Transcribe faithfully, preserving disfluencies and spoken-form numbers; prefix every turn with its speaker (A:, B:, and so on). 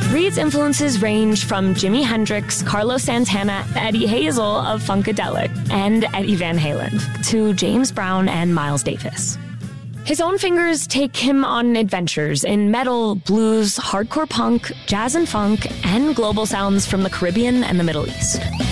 A: Reed's influences range from Jimi Hendrix, Carlos Santana, Eddie Hazel of Funkadelic, and Eddie Van Halen, to James Brown and Miles Davis. His own fingers take him on adventures in metal, blues, hardcore punk, jazz and funk, and global sounds from the Caribbean and the Middle East.